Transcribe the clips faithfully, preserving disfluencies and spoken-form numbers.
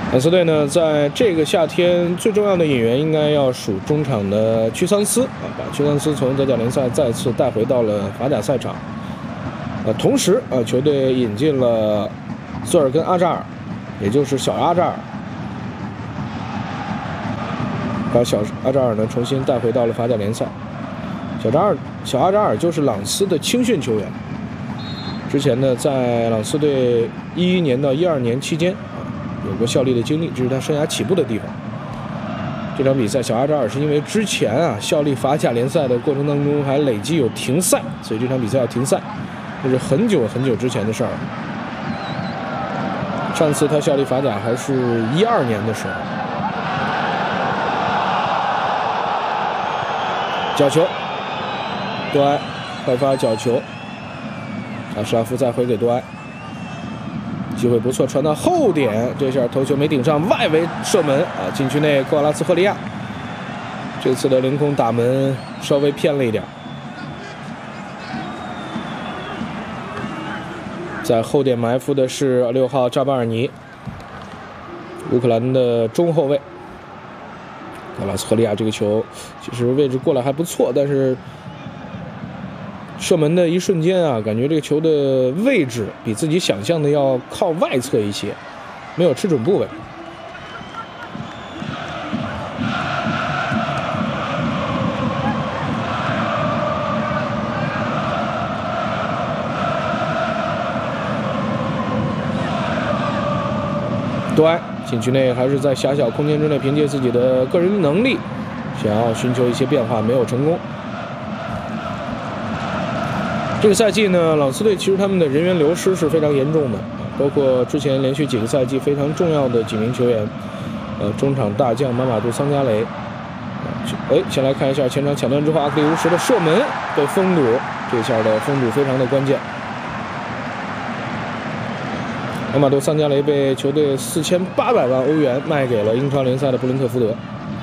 朗斯队呢，在这个夏天最重要的引援应该要数中场的屈桑斯啊，把屈桑斯从德甲联赛再次带回到了法甲赛场。呃，同时啊，球队引进了索尔根阿扎尔，也就是小阿扎尔，把小阿扎尔呢重新带回到了法甲联赛。小扎尔，小阿扎尔就是朗斯的青训球员，之前呢在朗斯队一一年到一二年期间。有过效力的经历，这是他生涯起步的地方。这场比赛，小阿扎尔是因为之前啊效力法甲联赛的过程当中还累计有停赛，所以这场比赛要停赛，这是很久很久之前的事儿。上次他效力法甲还是一二年的时候。角球，多埃快发角球，阿什拉夫再回给多埃。机会不错，传到后点，这下头球没顶上，外围射门啊！禁区内，科瓦拉茨赫利亚这次的凌空打门稍微偏了一点。在后点埋伏的是六号扎巴尔尼，乌克兰的中后卫。科瓦拉茨赫利亚这个球其实位置过来还不错，但是射门的一瞬间啊，感觉这个球的位置比自己想象的要靠外侧一些，没有吃准部位。多埃禁区内还是在狭小空间之内，凭借自己的个人能力，想要寻求一些变化，没有成功。这个赛季呢，朗斯队其实他们的人员流失是非常严重的，包括之前连续几个赛季非常重要的几名球员，呃，中场大将马马杜桑加雷。哎，先来看一下前场抢断之后，阿克里乌什的射门被封堵，这下的封堵非常的关键。马马杜桑加雷被球队四千八百万欧元卖给了英超联赛的布伦特福德。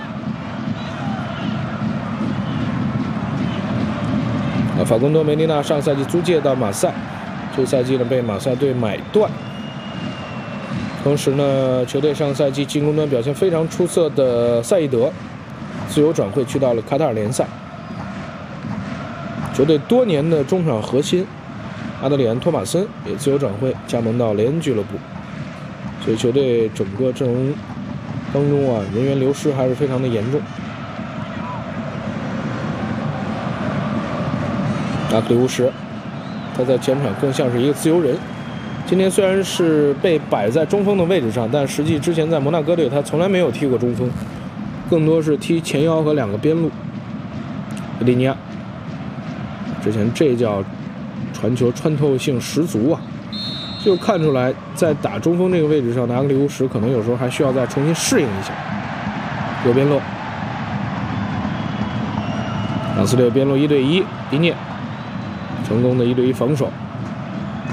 法贡多梅利纳上赛季租借到马赛，这个赛季呢被马赛队买断。同时呢，球队上赛季进攻端表现非常出色的赛义德自由转会去到了卡塔尔联赛。球队多年的中场核心阿德里安·托马森也自由转会加盟到雷恩俱乐部，所以球队整个阵容当中啊，人员流失还是非常的严重。阿克里乌什，他在前场更像是一个自由人。今天虽然是被摆在中锋的位置上，但实际之前在摩纳哥队他从来没有踢过中锋，更多是踢前腰和两个边路。维利尼亚，之前这叫传球穿透性十足啊，就看出来在打中锋这个位置上的阿克里乌什可能有时候还需要再重新适应一下。右边路，朗斯队边路一对一，迪涅。成功的一对一防守，